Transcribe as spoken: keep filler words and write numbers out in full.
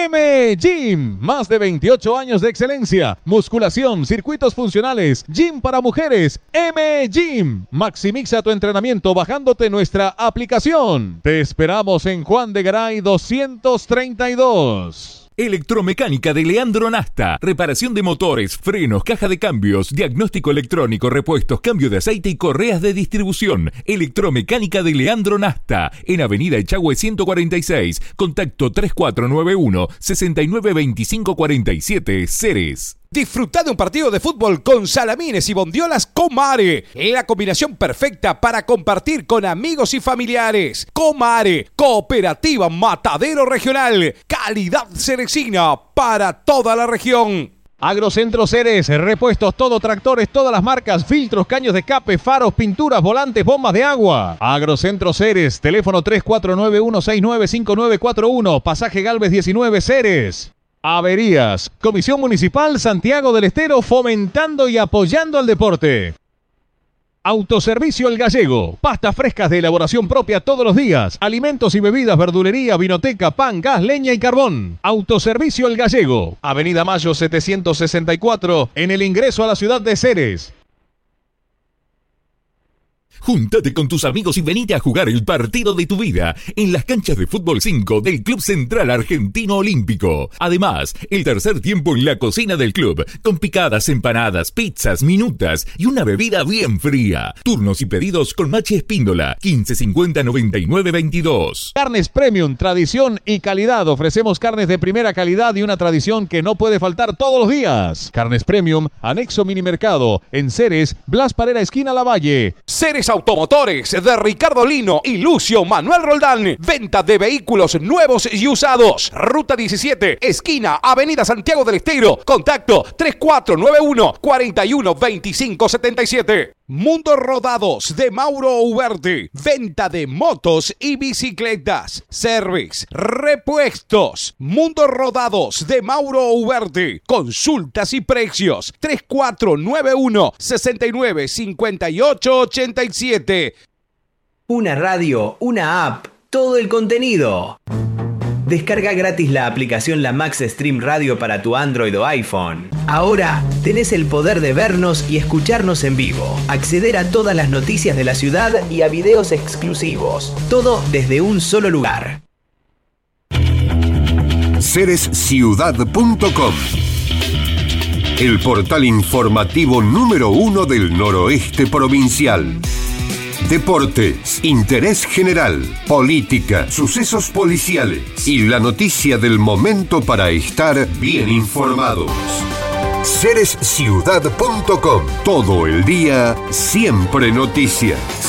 M Gym, más de veintiocho años de excelencia, musculación, circuitos funcionales, gym para mujeres. M Gym, maximiza tu entrenamiento bajándote nuestra aplicación. Te esperamos en Juan de Garay doscientos treinta y dos. Electromecánica de Leandro Nasta. Reparación de motores, frenos, caja de cambios, diagnóstico electrónico, repuestos, cambio de aceite y correas de distribución. Electromecánica de Leandro Nasta. En Avenida Echagüe ciento cuarenta y seis. Contacto tres cuatro nueve uno, seis nueve dos cinco cuatro siete, Ceres. Disfruta de un partido de fútbol con salamines y bondiolas Comare. La combinación perfecta para compartir con amigos y familiares. Comare, Cooperativa Matadero Regional. Calidad Ceresina para toda la región. Agrocentro Ceres, repuestos, todo, tractores, todas las marcas, filtros, caños de escape, faros, pinturas, volantes, bombas de agua. Agrocentro Ceres, teléfono tres cuatro nueve uno, seis nueve cinco nueve cuatro uno, pasaje Galvez diecinueve, Ceres. Averías, Comisión Municipal Santiago del Estero, fomentando y apoyando al deporte. Autoservicio El Gallego, pastas frescas de elaboración propia todos los días, alimentos y bebidas, verdulería, vinoteca, pan, gas, leña y carbón. Autoservicio El Gallego, Avenida Mayo setecientos sesenta y cuatro, en el ingreso a la ciudad de Ceres. Júntate con tus amigos y venite a jugar el partido de tu vida en las canchas de Fútbol cinco del Club Central Argentino Olímpico. Además, el tercer tiempo en la cocina del club, con picadas, empanadas, pizzas, minutas y una bebida bien fría. Turnos y pedidos con Machi Espíndola, quince cincuenta noventa y nueve veintidós. Carnes Premium, tradición y calidad. Ofrecemos carnes de primera calidad y una tradición que no puede faltar todos los días. Carnes Premium, anexo Minimercado, en Ceres, Blas Parera, esquina Lavalle. Ceres Automotores de Ricardo Lino y Lucio Manuel Roldán. Venta de vehículos nuevos y usados. Ruta diecisiete, esquina Avenida Santiago del Estero. Contacto tres cuatro nueve uno, cuatro uno dos cinco siete siete. Mundo Rodados de Mauro Ugarte. Venta de motos y bicicletas. Service, repuestos. Mundo Rodados de Mauro Ugarte. Consultas y precios. tres cuatro nueve uno, seis nueve cinco ocho ocho siete. Una radio, una app, todo el contenido. Descarga gratis la aplicación La Max Stream Radio para tu Android o iPhone. Ahora tenés el poder de vernos y escucharnos en vivo, acceder a todas las noticias de la ciudad y a videos exclusivos. Todo desde un solo lugar. Ceres Ciudad punto com, el portal informativo número uno del noroeste provincial. Deportes, interés general, política, sucesos policiales y la noticia del momento para estar bien informados. Ceres Ciudad punto com, todo el día, siempre noticias.